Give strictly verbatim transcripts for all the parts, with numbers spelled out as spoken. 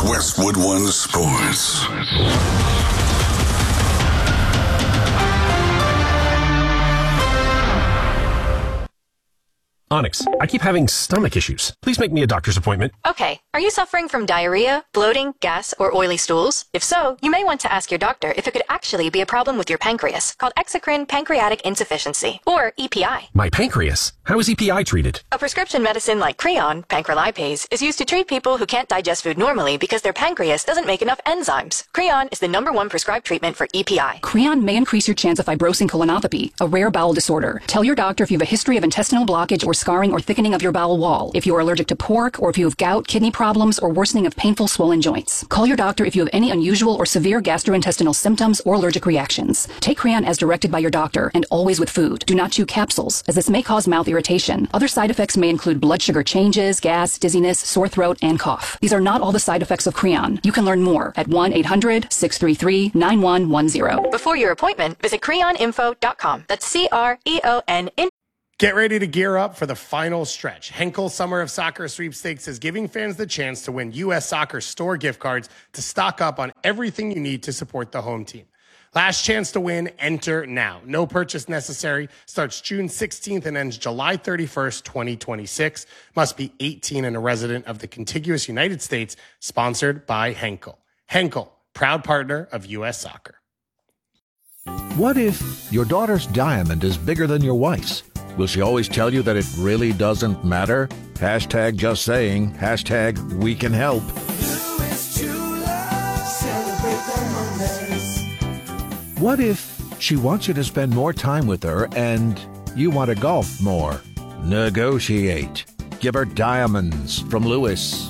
Westwood One Sports. Onyx, I keep having stomach issues. Please make me a doctor's appointment. Okay. Are you suffering from diarrhea, bloating, gas, or oily stools? If so, you may want to ask your doctor if it could actually be a problem with your pancreas, called exocrine pancreatic insufficiency, or E P I. My pancreas? How is E P I treated? A prescription medicine like Creon, pancrelipase, is used to treat people who can't digest food normally because their pancreas doesn't make enough enzymes. Creon is the number one prescribed treatment for E P I. Creon may increase your chance of fibrosing colonopathy, a rare bowel disorder. Tell your doctor if you have a history of intestinal blockage or scarring or thickening of your bowel wall, if you are allergic to pork, or if you have gout, kidney problems, or worsening of painful swollen joints. Call your doctor if you have any unusual or severe gastrointestinal symptoms or allergic reactions. Take Creon as directed by your doctor, and always with food. Do not chew capsules, as this may cause mouth irritation. Other side effects may include blood sugar changes, gas, dizziness, sore throat, and cough. These are not all the side effects of Creon. You can learn more at one eight hundred, six three three, nine one one zero. Before your appointment, visit creon info dot com. That's C R E O N. Get ready to gear up for the final stretch. Henkel Summer of Soccer Sweepstakes is giving fans the chance to win U S Soccer store gift cards to stock up on everything you need to support the home team. Last chance to win, enter now. No purchase necessary. Starts June sixteenth and ends July thirty-first, twenty twenty-six. Must be eighteen and a resident of the contiguous United States. Sponsored by Henkel. Henkel, proud partner of U S Soccer. What if your daughter's diamond is bigger than your wife's? Will she always tell you that it really doesn't matter? Hashtag just saying. Hashtag we can help. What if she wants you to spend more time with her and you want to golf more? Negotiate. Give her diamonds from Lewis.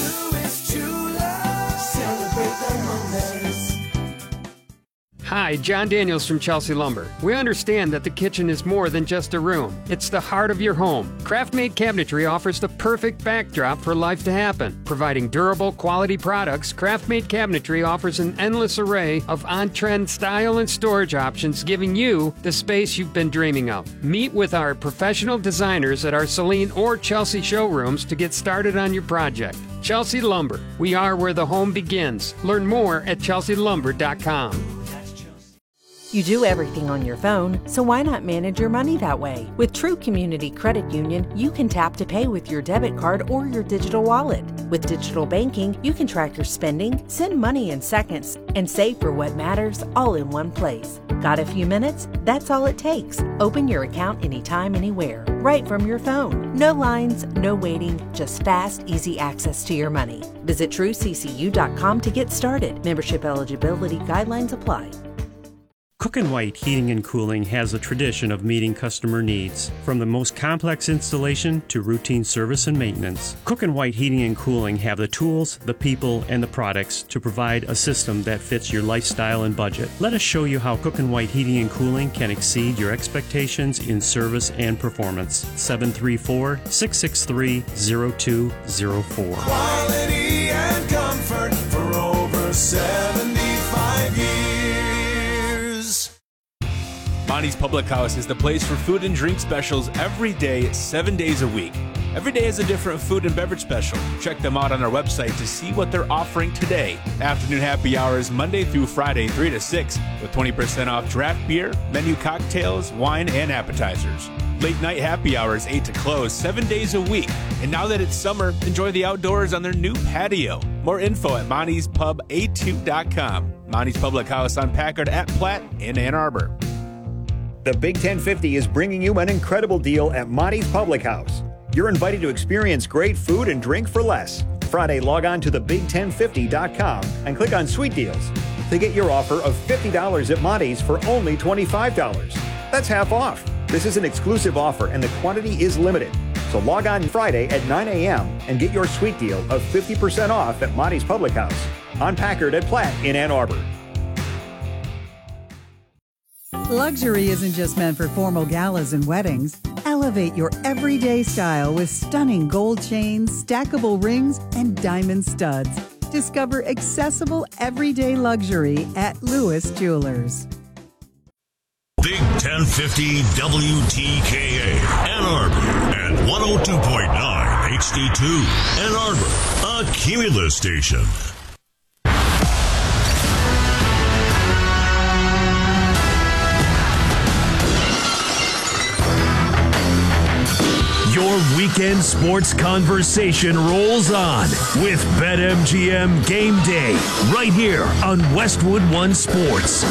Hi, John Daniels from Chelsea Lumber. We understand that the kitchen is more than just a room. It's the heart of your home. Craft-made cabinetry offers the perfect backdrop for life to happen. Providing durable, quality products, Craft-made cabinetry offers an endless array of on-trend style and storage options, giving you the space you've been dreaming of. Meet with our professional designers at our Celine or Chelsea showrooms to get started on your project. Chelsea Lumber. We are where the home begins. Learn more at chelsea lumber dot com. You do everything on your phone, so why not manage your money that way? With True Community Credit Union, you can tap to pay with your debit card or your digital wallet. With digital banking, you can track your spending, send money in seconds, and save for what matters all in one place. Got a few minutes? That's all it takes. Open your account anytime, anywhere, right from your phone. No lines, no waiting, just fast, easy access to your money. Visit true c c u dot com to get started. Membership eligibility guidelines apply. Cook and White Heating and Cooling has a tradition of meeting customer needs. From the most complex installation to routine service and maintenance, Cook and White Heating and Cooling have the tools, the people, and the products to provide a system that fits your lifestyle and budget. Let us show you how Cook and White Heating and Cooling can exceed your expectations in service and performance. seven three four, six six three, zero two zero four. Quality and comfort for over seventy-five years. Monty's Public House is the place for food and drink specials every day, seven days a week. Every day is a different food and beverage special. Check them out on our website to see what they're offering today. Afternoon happy hours Monday through Friday, three to six, with twenty percent off draft beer, menu cocktails, wine, and appetizers. Late night happy hours, eight to close, seven days a week. And now that it's summer, enjoy the outdoors on their new patio. More info at monty's pub a two dot com. Monty's Public House on Packard at Platt in Ann Arbor. The Big ten fifty is bringing you an incredible deal at Monty's Public House. You're invited to experience great food and drink for less. Friday, log on to the big ten fifty dot com and click on Sweet Deals to get your offer of fifty dollars at Monty's for only twenty-five dollars. That's half off. This is an exclusive offer and the quantity is limited. So log on Friday at nine a.m. and get your sweet deal of fifty percent off at Monty's Public House on Packard at Platt in Ann Arbor. Luxury isn't just meant for formal galas and weddings. Elevate your everyday style with stunning gold chains, stackable rings, and diamond studs. Discover accessible everyday luxury at Lewis Jewelers. Big ten fifty W T K A, Ann Arbor, and one oh two point nine H D two, Ann Arbor, a Cumulus station. weekend sports conversation rolls on with BetMGM Game Day right here on Westwood One Sports.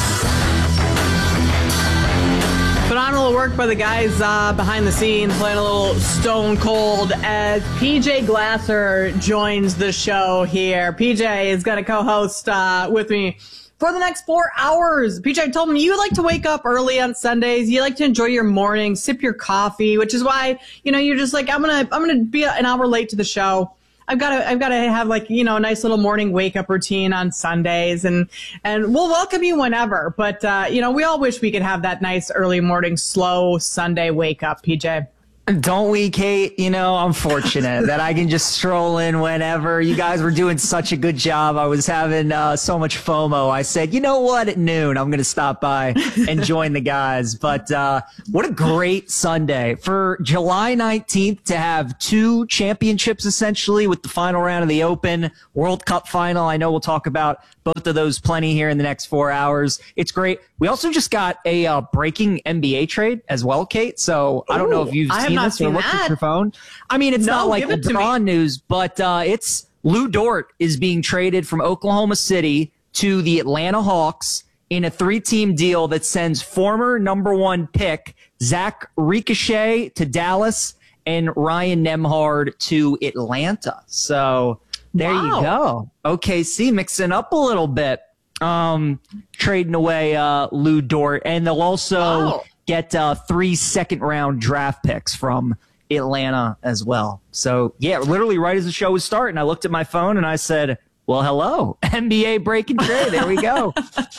Phenomenal work by the guys uh, behind the scenes, playing a little Stone Cold as P J Glasser joins the show here. P J is going to co-host uh, with me for the next four hours. P J told me you like to wake up early on Sundays. You like to enjoy your morning, sip your coffee, which is why, you know, you're just like, I'm going to, I'm going to be an hour late to the show. I've got to, I've got to have like, you know, a nice little morning wake up routine on Sundays, and, and we'll welcome you whenever. But, uh, you know, we all wish we could have that nice early morning, slow Sunday wake up, P J. Don't we, Kate? You know, I'm fortunate that I can just stroll in whenever. You guys were doing such a good job. I was having uh, so much FOMO. I said, you know what? At noon, I'm going to stop by and join the guys. But uh, what a great Sunday. For July nineteenth to have two championships, essentially, with the final round of the Open, World Cup final. I know we'll talk about both of those plenty here in the next four hours. It's great. We also just got a uh, breaking N B A trade as well, Kate. So I don't know if you've I have seen not this or seen looked that. at your phone. I mean, it's No, not like give it to LeBron me. news, but uh, it's Lou Dort is being traded from Oklahoma City to the Atlanta Hawks in a three-team deal that sends former number one pick Zach Ricochet to Dallas and Ryan Nembhard to Atlanta. So there Wow. you go. O K C mixing up a little bit, um, trading away uh, Lou Dort, and they'll also Wow. get uh, three second-round draft picks from Atlanta as well. So, yeah, literally right as the show was starting, I looked at my phone and I said, well, hello, N B A breaking trade. There we go.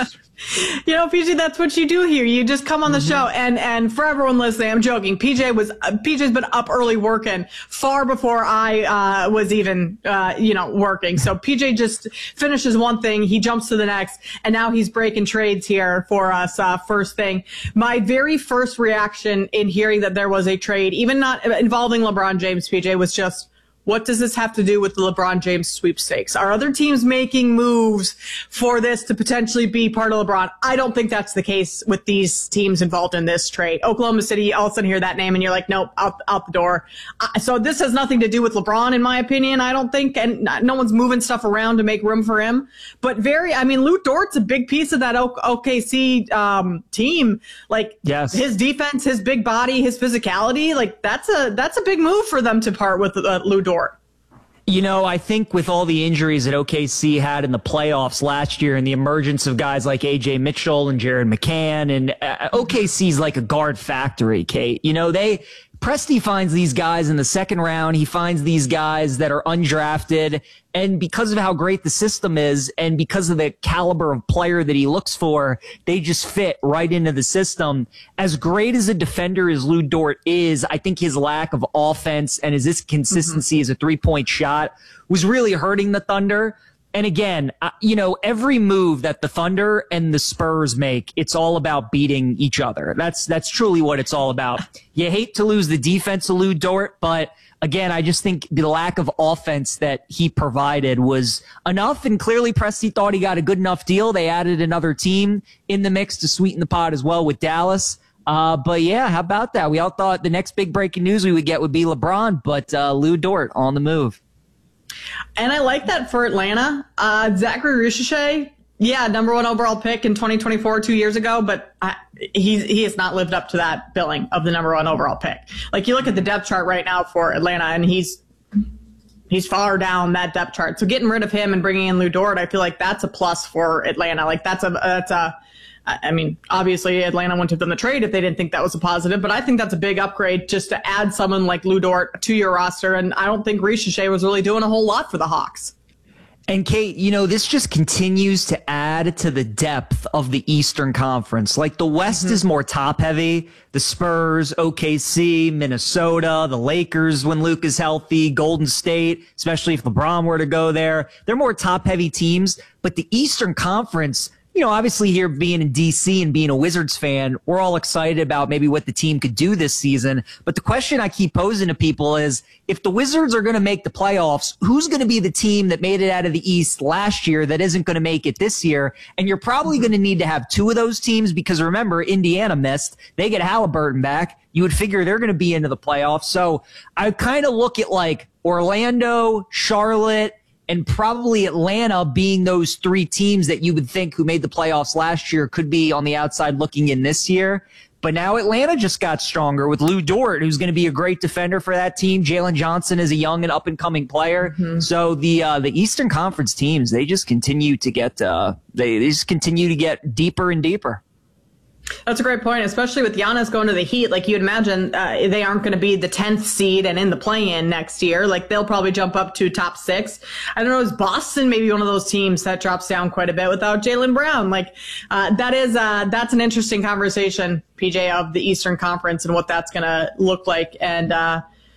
You know, P J, that's what you do here. You just come on the mm-hmm. show, and and for everyone listening, I'm joking. P J was uh, P J's been up early working far before I uh, was even uh, you know working. So P J just finishes one thing, he jumps to the next, and now he's breaking trades here for us. Uh, first thing, my very first reaction in hearing that there was a trade, even not involving LeBron James, P J, was just, what does this have to do with the LeBron James sweepstakes? Are other teams making moves for this to potentially be part of LeBron? I don't think that's the case with these teams involved in this trade. Oklahoma City, all of a sudden hear that name and you're like, nope, out, out the door. Uh, so this has nothing to do with LeBron, in my opinion, I don't think. And no one's moving stuff around to make room for him. But very, I mean, Lou Dort's a big piece of that O K C um, team. Like yes. his defense, his big body, his physicality, like that's a, that's a big move for them to part with uh, Lou Dort. You know, I think with all the injuries that O K C had in the playoffs last year and the emergence of guys like A J Mitchell and Jared McCann, and uh, O K C's like a guard factory, Kate. You know, they Presti finds these guys in the second round. He finds these guys that are undrafted. And because of how great the system is and because of the caliber of player that he looks for, they just fit right into the system. As great as a defender as Lou Dort is, I think his lack of offense and his inconsistency mm-hmm. as a three-point shot was really hurting the Thunder. And again, uh, you know, every move that the Thunder and the Spurs make, it's all about beating each other. That's that's truly what it's all about. You hate to lose the defense of Lou Dort, but again, I just think the lack of offense that he provided was enough, and clearly Presti thought he got a good enough deal. They added another team in the mix to sweeten the pot as well with Dallas. Uh, but yeah, how about that? We all thought the next big breaking news we would get would be LeBron, but uh, Lou Dort on the move. And I like that for Atlanta. Uh, Zachary Ricochet, yeah, number one overall pick in twenty twenty-four, two years ago, but I, he, he has not lived up to that billing of the number one overall pick. Like, you look at the depth chart right now for Atlanta, and he's he's far down that depth chart. So getting rid of him and bringing in Lou Dort, I feel like that's a plus for Atlanta. Like, that's a, that's a, I mean, obviously Atlanta wouldn't have done the trade if they didn't think that was a positive, but I think that's a big upgrade just to add someone like Lou Dort to your roster. And I don't think Ricochet was really doing a whole lot for the Hawks. And Kate, you know, this just continues to add to the depth of the Eastern Conference. Like, the West mm-hmm. is more top heavy. The Spurs, O K C, Minnesota, the Lakers when Luke is healthy, Golden State, especially if LeBron were to go there. They're more top heavy teams, but the Eastern Conference you know, obviously here being in D C and being a Wizards fan, we're all excited about maybe what the team could do this season. But the question I keep posing to people is, if the Wizards are going to make the playoffs, who's going to be the team that made it out of the East last year that isn't going to make it this year? And you're probably going to need to have two of those teams because remember, Indiana missed. They get Halliburton back. You would figure they're going to be into the playoffs. So I kind of look at like Orlando, Charlotte, and probably Atlanta being those three teams that you would think who made the playoffs last year could be on the outside looking in this year. But now Atlanta just got stronger with Lou Dort, who's going to be a great defender for that team. Jalen Johnson is a young and up-and-coming player. Mm-hmm. So the uh, the Eastern Conference teams, they just continue to get uh, they, they just continue to get deeper and deeper. That's a great point, especially with Giannis going to the Heat. Like you'd imagine, uh, they aren't going to be the tenth seed and in the play-in next year. Like they'll probably jump up to top six. I don't know, is Boston maybe one of those teams that drops down quite a bit without Jaylen Brown? Like uh, that is uh, that's an interesting conversation, P J, of the Eastern Conference and what that's going to look like and uh,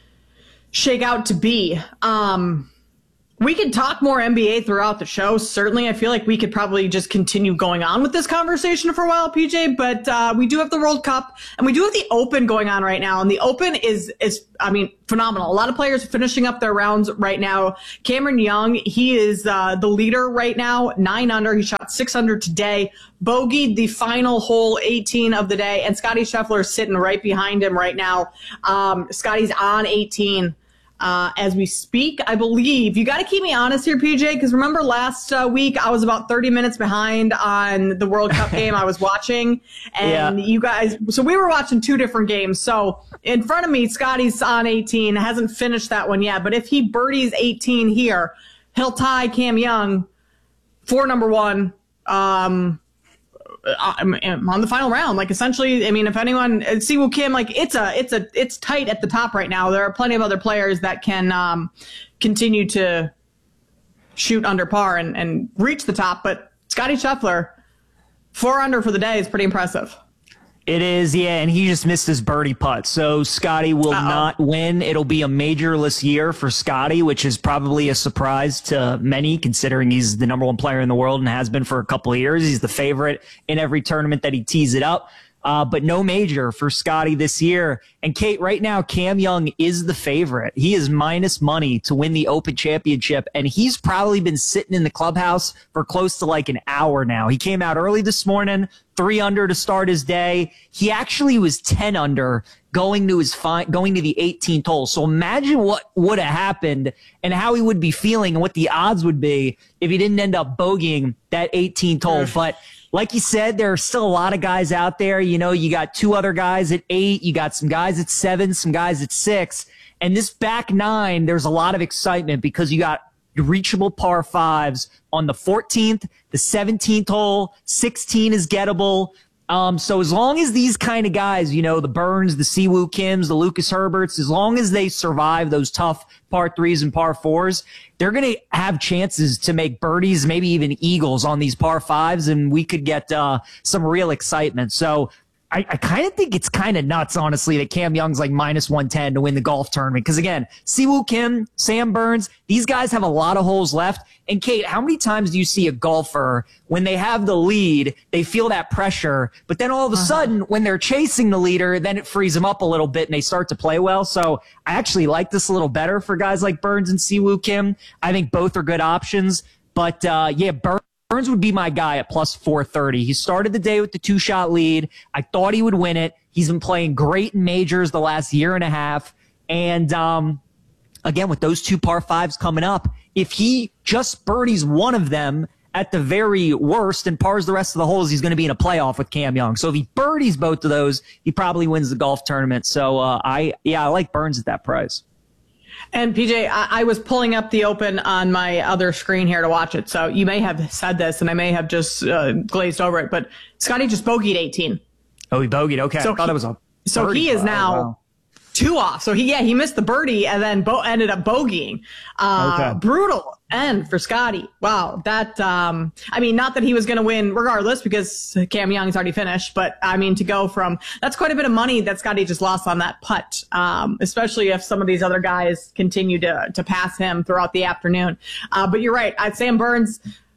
shake out to be. Um, We could talk more N B A throughout the show. Certainly, I feel like we could probably just continue going on with this conversation for a while, P J. But uh, we do have the World Cup, and we do have the Open going on right now. And the Open is, is I mean, phenomenal. A lot of players are finishing up their rounds right now. Cameron Young, he is uh, the leader right now, nine under. He shot six under today, bogeyed the final hole, eighteen of the day. And Scottie Scheffler is sitting right behind him right now. Um, Scotty's on eighteen. Uh, as we speak, I believe. You got to keep me honest here, P J, because remember last uh, week I was about thirty minutes behind on the World Cup game I was watching, and yeah. you guys, so we were watching two different games. So in front of me, Scotty's on eighteen, hasn't finished that one yet, but if he birdies eighteen here, he'll tie Cam Young for number one. Um, I'm on the final round. Like essentially, I mean, if anyone, Siwoo Kim, like it's a, it's a, it's tight at the top right now. There are plenty of other players that can um, continue to shoot under par and, and reach the top. But Scottie Scheffler, four under for the day is pretty impressive. It is, yeah, and he just missed his birdie putt. So Scotty will Uh-oh. not win. It'll be a majorless year for Scotty, which is probably a surprise to many, considering he's the number one player in the world and has been for a couple of years. He's the favorite in every tournament that he tees it up. Uh, but no major for Scotty this year. And Kate, right now, Cam Young is the favorite. He is minus money to win the Open Championship, and he's probably been sitting in the clubhouse for close to like an hour now. He came out early this morning, three under to start his day. He actually was ten under going to his fi- going to the eighteenth hole. So imagine what would have happened and how he would be feeling and what the odds would be if he didn't end up bogeying that eighteenth hole. But like you said, there are still a lot of guys out there. You know, you got two other guys at eight. You got some guys at seven, some guys at six. And this back nine, there's a lot of excitement because you got reachable par fives on the fourteenth, the seventeenth hole, sixteen is gettable. Um, so as long as these kind of guys, you know, the Burns, the Siwoo Kims, the Lucas Herberts, as long as they survive those tough par threes and par fours, they're going to have chances to make birdies, maybe even eagles on these par fives, and we could get uh, some real excitement. So I, I kind of think it's kind of nuts, honestly, that Cam Young's like minus one ten to win the golf tournament. Because again, Siwoo Kim, Sam Burns, these guys have a lot of holes left. And Kate, how many times do you see a golfer when they have the lead, they feel that pressure, but then all of a uh-huh. sudden when they're chasing the leader, then it frees them up a little bit and they start to play well. So I actually like this a little better for guys like Burns and Siwoo Kim. I think both are good options. But uh, yeah, Burns. Burns would be my guy at plus four thirty. He started the day with the two-shot lead. I thought he would win it. He's been playing great in majors the last year and a half. And um, again, with those two par fives coming up, if he just birdies one of them at the very worst and pars the rest of the holes, he's going to be in a playoff with Cam Young. So if he birdies both of those, he probably wins the golf tournament. So uh, I, yeah, I like Burns at that price. And P J, I, I was pulling up the Open on my other screen here to watch it. So you may have said this and I may have just uh, glazed over it, but Scotty just bogeyed eighteen. Oh, he bogeyed. Okay. So I thought he, it was a So he is now oh, wow. two off. So he, yeah, he missed the birdie and then bo- ended up bogeying. Uh, okay. Brutal end for Scotty. Wow. That, um, I mean, not that he was going to win regardless because Cam Young's already finished, but I mean, to go from, that's quite a bit of money that Scotty just lost on that putt. Um, especially if some of these other guys continue to, to pass him throughout the afternoon. Uh, but you're right. I'd Sam Burns,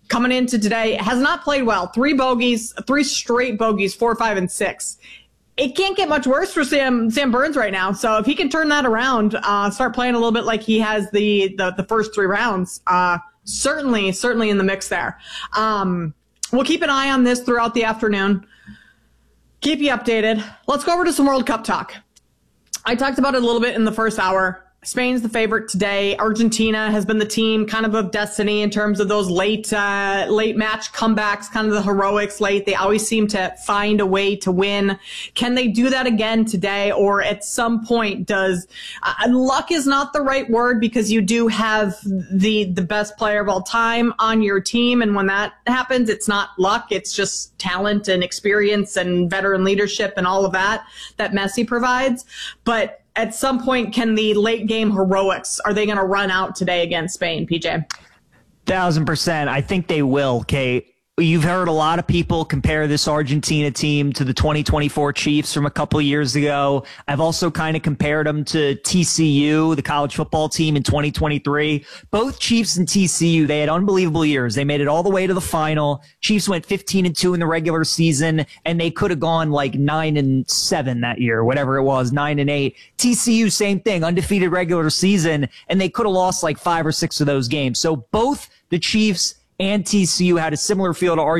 coming into today, has not played well. Three bogeys, three straight bogeys, four, five, and six. It can't get much worse for Sam Sam Burns right now. So if he can turn that around, uh, start playing a little bit like he has the the, the first three rounds, uh, certainly, certainly in the mix there. Um, we'll keep an eye on this throughout the afternoon. Keep you updated. Let's go over to some World Cup talk. I talked about it a little bit in the first hour. Spain's the favorite today. Argentina has been the team kind of of destiny in terms of those late uh, late match comebacks, kind of the heroics late. They always seem to find a way to win. Can they do that again today? Or at some point does uh, luck is not the right word, because you do have the the best player of all time on your team. And when that happens, it's not luck. It's just talent and experience and veteran leadership and all of that that Messi provides. But at some point, can the late game heroics, are they going to run out today against Spain, P J? Thousand percent. I think they will, Kate. You've heard a lot of people compare this Argentina team to the twenty twenty-four Chiefs from a couple of years ago. I've also kind of compared them to T C U, the college football team in twenty twenty-three. Both Chiefs and T C U, they had unbelievable years. They made it all the way to the final. Chiefs went fifteen and two in the regular season, and they could have gone like nine and seven that year, whatever it was, nine and eight. T C U, same thing, undefeated regular season, and they could have lost like five or six of those games. So both the Chiefs and T C U had a similar feel to Argentina.